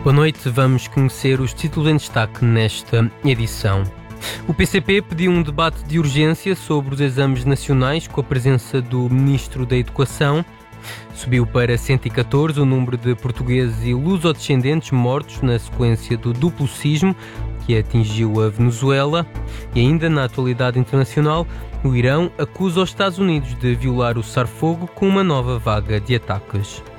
Boa noite, vamos conhecer os títulos em destaque nesta edição. O PCP pediu um debate de urgência sobre os exames nacionais com a presença do Ministro da Educação. Subiu para 114 o número de portugueses e lusodescendentes mortos na sequência do duplo sismo que atingiu a Venezuela. E ainda na atualidade internacional, o Irão acusa os Estados Unidos de violar o cessar-fogo com uma nova vaga de ataques.